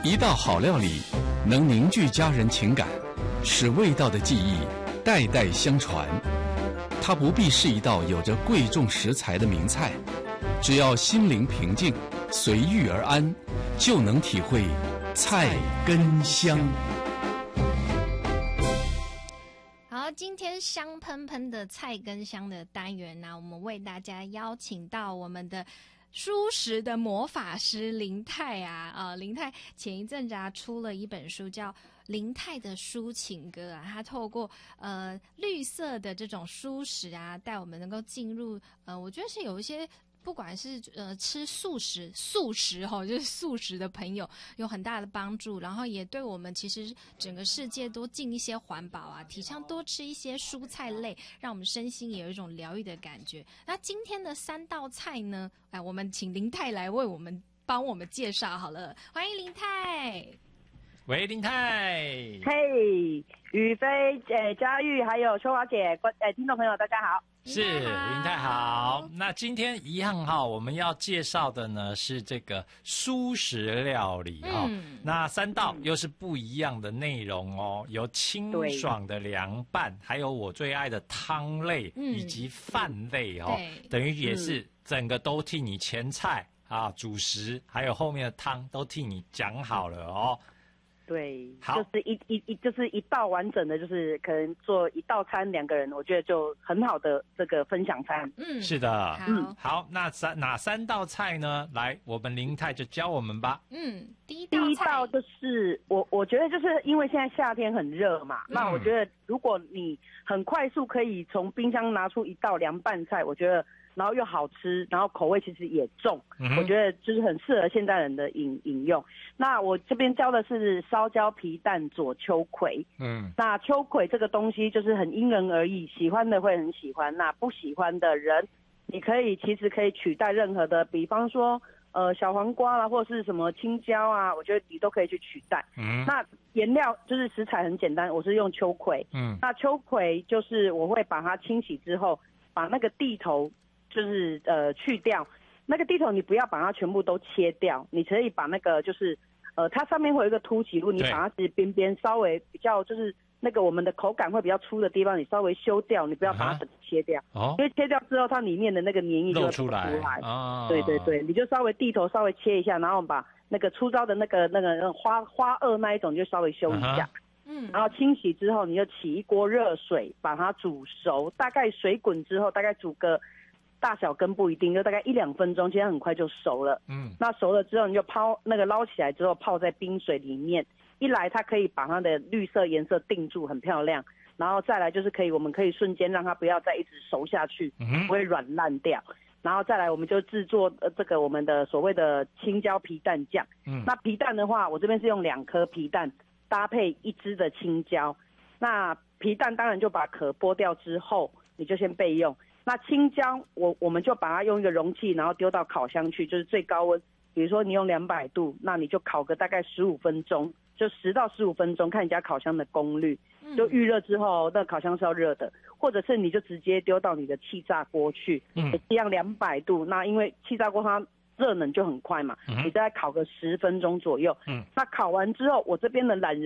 一道好料理能凝聚家人情感，使味道的记忆代代相传。它不必是一道有着贵重食材的名菜，只要心灵平静，随遇而安，就能体会菜根香。 好，今天香喷喷的菜根香的单元呢，我们为大家邀请到我们的蔬食的魔法师林太啊，林太前一阵子出了一本书叫林太的抒情歌啊，他透过绿色的这种蔬食啊，带我们能够进入我觉得是有一些不管是吃素食就是素食的朋友有很大的帮助，然后也对我们其实整个世界多尽一些环保啊，提倡多吃一些蔬菜类，让我们身心也有一种疗愈的感觉。那今天的3道菜呢，我们请林太来帮我们介绍好了，欢迎林太。 喂，林太。 嘿，宇飞、嘉玉还有秋华姐，听众朋友大家好。 是林太好。那今天一样哈，我们要介绍的呢是这个蔬食料理哈。那3道又是不一样的内容哦，有清爽的凉拌，还有我最爱的汤类，以及饭类哦，等于也是整个都替你前菜啊、主食，还有后面的汤都替你讲好了哦。 对， 好， 就是一道完整的，就是可能做一道餐2个人，我觉得就很好的这个分享餐。 是的，好，那哪3道菜呢？来，我们林太就教我们吧。 第一道就是我觉得就是因为现在夏天很热嘛，那我觉得如果你很快速可以从冰箱拿出一道凉拌菜，我觉得然后又好吃，然后口味其实也重，我觉得就是很适合现代人的饮用。那我这边教的是烧焦皮蛋佐秋葵。那秋葵这个东西就是很因人而异，喜欢的会很喜欢，那不喜欢的人，你其实可以取代任何的，比方说小黄瓜啦，或是什么青椒啊，我觉得你都可以去取代。那原料就是食材很简单，我是用秋葵。那秋葵就是我会把它清洗之后，把那个蒂头就是去掉，那个蒂头你不要把它全部都切掉，你可以把那个就是它上面会有一个凸起物，你把它其实边边稍微比较就是那个我们的口感会比较粗的地方，你稍微修掉，你不要把它整个切掉，因为切掉之后它里面的那个黏液就会露出来。对对对，你就稍微蒂头稍微切一下，然后把那个粗糙的那个花萼那一种就稍微修一下。然后清洗之后，你就起一锅热水把它煮熟，大概水滚之后，大概煮个大小跟不一定，就大概1-2分钟，其实很快就熟了。那熟了之后，你就捞起来之后泡在冰水里面，一来它可以把它的绿色颜色定住，很漂亮。然后再来就是我们可以瞬间让它不要再一直熟下去，不会软烂掉。然后再来我们就制作这个我们的所谓的青椒皮蛋酱。那皮蛋的话，我这边是用2颗皮蛋搭配1支的青椒。那皮蛋当然就把壳剥掉之后，你就先备用。那青椒我们就把它用一个容器，然后丢到烤箱去，就是最高温，比如说你用200度，那你就烤个大概15分钟，就10到15分钟，看你家烤箱的功率。就预热之后，那烤箱是要热的，或者是你就直接丢到你的气炸锅去，一样200度。那因为气炸锅它热能就很快嘛，你大概烤个10分钟左右。那烤完之后，我这边的懒人